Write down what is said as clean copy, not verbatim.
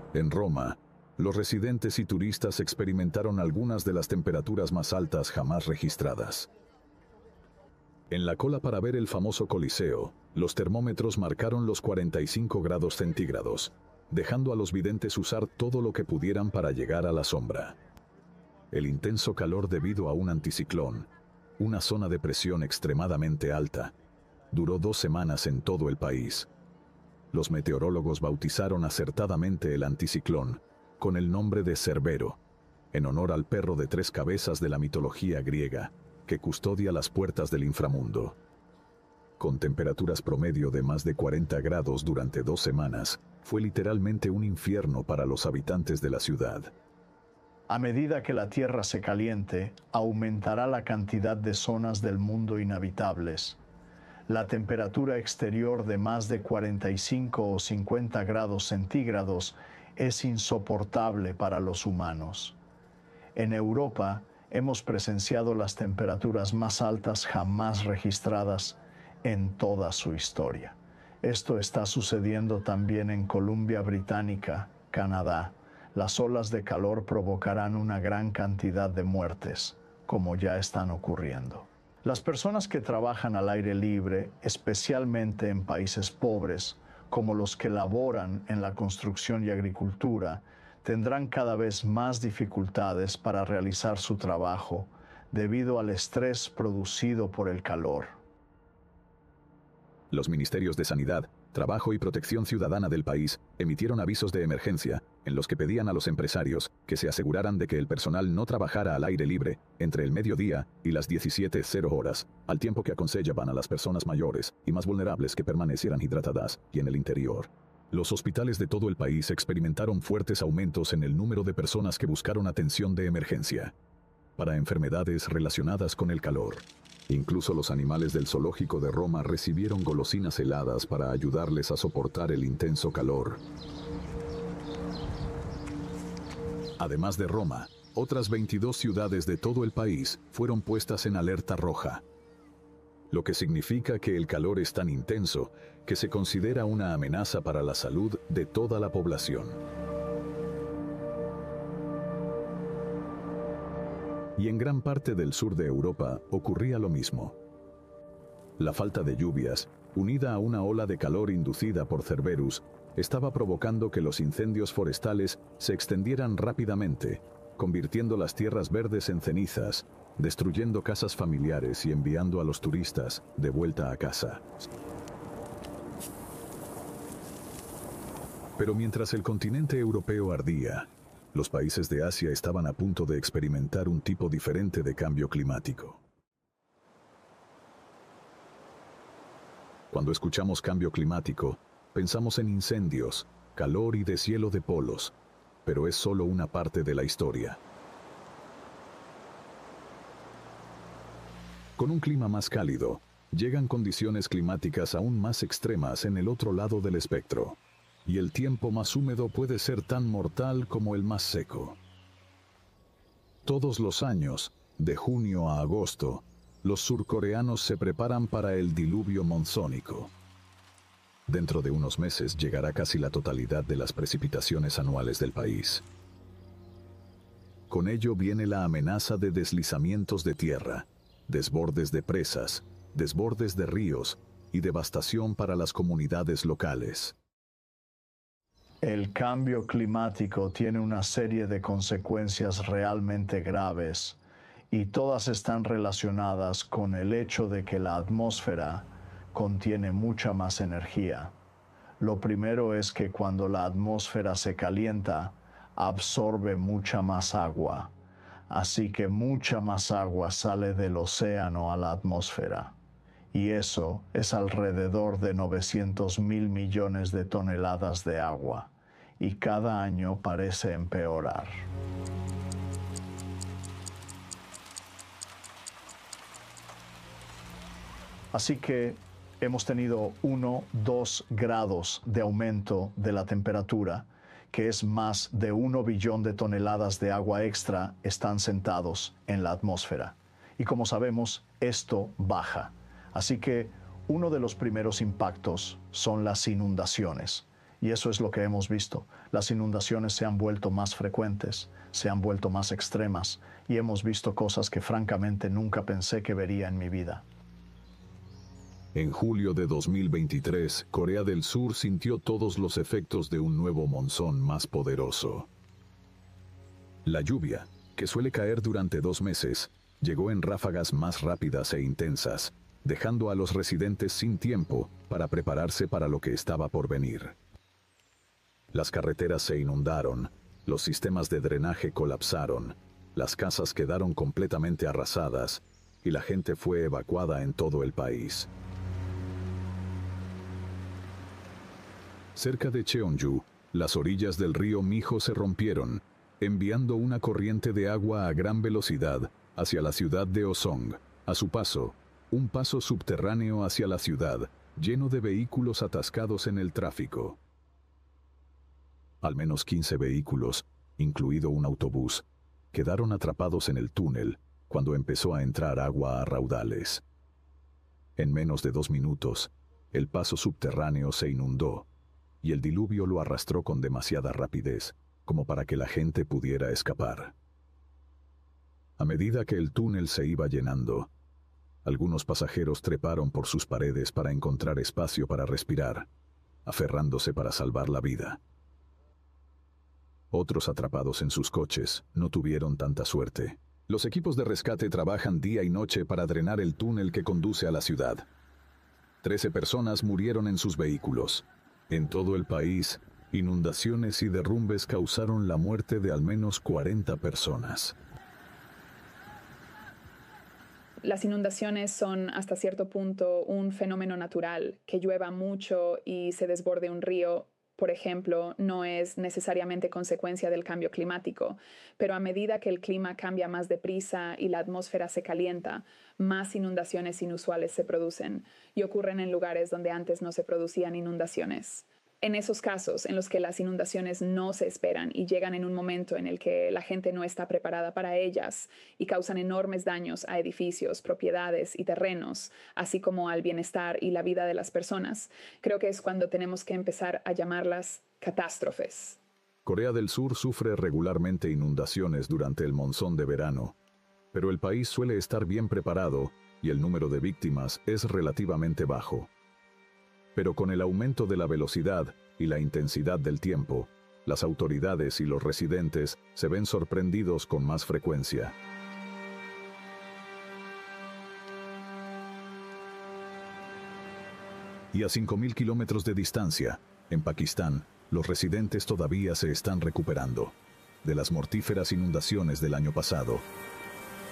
En Roma, los residentes y turistas experimentaron algunas de las temperaturas más altas jamás registradas. En la cola para ver el famoso Coliseo, los termómetros marcaron los 45 grados centígrados, dejando a los videntes usar todo lo que pudieran para llegar a la sombra. El intenso calor debido a un anticiclón, una zona de presión extremadamente alta, duró 2 semanas en todo el país. Los meteorólogos bautizaron acertadamente el anticiclón con el nombre de Cerbero, en honor al perro de 3 cabezas de la mitología griega, que custodia las puertas del inframundo. Con temperaturas promedio de más de 40 grados durante 2 semanas, fue literalmente un infierno para los habitantes de la ciudad. A medida que la Tierra se caliente, aumentará la cantidad de zonas del mundo inhabitables. La temperatura exterior de más de 45 o 50 grados centígrados es insoportable para los humanos. En Europa, hemos presenciado las temperaturas más altas jamás registradas en toda su historia. Esto está sucediendo también en Columbia Británica, Canadá. Las olas de calor provocarán una gran cantidad de muertes, como ya están ocurriendo. Las personas que trabajan al aire libre, especialmente en países pobres, como los que laboran en la construcción y agricultura, tendrán cada vez más dificultades para realizar su trabajo debido al estrés producido por el calor. Los ministerios de Sanidad, Trabajo y Protección Ciudadana del país emitieron avisos de emergencia en los que pedían a los empresarios que se aseguraran de que el personal no trabajara al aire libre entre el mediodía y las 17:00 horas, al tiempo que aconsejaban a las personas mayores y más vulnerables que permanecieran hidratadas y en el interior. Los hospitales de todo el país experimentaron fuertes aumentos en el número de personas que buscaron atención de emergencia para enfermedades relacionadas con el calor. Incluso los animales del zoológico de Roma recibieron golosinas heladas para ayudarles a soportar el intenso calor. Además de Roma, otras 22 ciudades de todo el país fueron puestas en alerta roja, lo que significa que el calor es tan intenso que se considera una amenaza para la salud de toda la población. Y en gran parte del sur de Europa ocurría lo mismo. La falta de lluvias, unida a una ola de calor inducida por Cerberus, estaba provocando que los incendios forestales se extendieran rápidamente, convirtiendo las tierras verdes en cenizas, destruyendo casas familiares y enviando a los turistas de vuelta a casa. Pero mientras el continente europeo ardía, los países de Asia estaban a punto de experimentar un tipo diferente de cambio climático. Cuando escuchamos cambio climático, pensamos en incendios, calor y deshielo de polos, pero es solo una parte de la historia. Con un clima más cálido, llegan condiciones climáticas aún más extremas en el otro lado del espectro. Y el tiempo más húmedo puede ser tan mortal como el más seco. Todos los años, de junio a agosto, los surcoreanos se preparan para el diluvio monzónico. Dentro de unos meses llegará casi la totalidad de las precipitaciones anuales del país. Con ello viene la amenaza de deslizamientos de tierra, desbordes de presas, desbordes de ríos y devastación para las comunidades locales. El cambio climático tiene una serie de consecuencias realmente graves y todas están relacionadas con el hecho de que la atmósfera contiene mucha más energía. Lo primero es que cuando la atmósfera se calienta, absorbe mucha más agua, así que mucha más agua sale del océano a la atmósfera. Y eso es alrededor de 900.000 millones de toneladas de agua, y cada año parece empeorar. Así que hemos tenido 1-2 grados de aumento de la temperatura, que es más de 1 billón de toneladas de agua extra están sentados en la atmósfera. Y como sabemos, esto baja. Así que uno de los primeros impactos son las inundaciones. Y eso es lo que hemos visto. Las inundaciones se han vuelto más frecuentes, se han vuelto más extremas, y hemos visto cosas que francamente nunca pensé que vería en mi vida. En julio de 2023, Corea del Sur sintió todos los efectos de un nuevo monzón más poderoso. La lluvia, que suele caer durante 2 meses, llegó en ráfagas más rápidas e intensas, dejando a los residentes sin tiempo para prepararse para lo que estaba por venir. Las carreteras se inundaron, los sistemas de drenaje colapsaron, las casas quedaron completamente arrasadas y la gente fue evacuada en todo el país. Cerca de Cheonju, las orillas del río Mijo se rompieron, enviando una corriente de agua a gran velocidad hacia la ciudad de Osong. A su paso, un paso subterráneo hacia la ciudad, lleno de vehículos atascados en el tráfico. Al menos 15 vehículos, incluido un autobús, quedaron atrapados en el túnel cuando empezó a entrar agua a raudales. En menos de 2 minutos, el paso subterráneo se inundó, y el diluvio lo arrastró con demasiada rapidez como para que la gente pudiera escapar. A medida que el túnel se iba llenando, algunos pasajeros treparon por sus paredes para encontrar espacio para respirar, aferrándose para salvar la vida. Otros atrapados en sus coches no tuvieron tanta suerte. Los equipos de rescate trabajan día y noche para drenar el túnel que conduce a la ciudad. 13 personas murieron en sus vehículos. En todo el país, inundaciones y derrumbes causaron la muerte de al menos 40 personas. Las inundaciones son hasta cierto punto un fenómeno natural. Que llueva mucho y se desborde un río, por ejemplo, no es necesariamente consecuencia del cambio climático, pero a medida que el clima cambia más deprisa y la atmósfera se calienta, más inundaciones inusuales se producen y ocurren en lugares donde antes no se producían inundaciones. En esos casos en los que las inundaciones no se esperan y llegan en un momento en el que la gente no está preparada para ellas y causan enormes daños a edificios, propiedades y terrenos, así como al bienestar y la vida de las personas, creo que es cuando tenemos que empezar a llamarlas catástrofes. Corea del Sur sufre regularmente inundaciones durante el monzón de verano, pero el país suele estar bien preparado y el número de víctimas es relativamente bajo. Pero con el aumento de la velocidad y la intensidad del tiempo, las autoridades y los residentes se ven sorprendidos con más frecuencia. Y a 5.000 kilómetros de distancia, en Pakistán, los residentes todavía se están recuperando de las mortíferas inundaciones del año pasado.